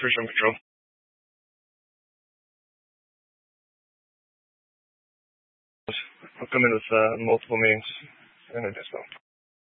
Version control. I'll come in with multiple meetings and a dispo.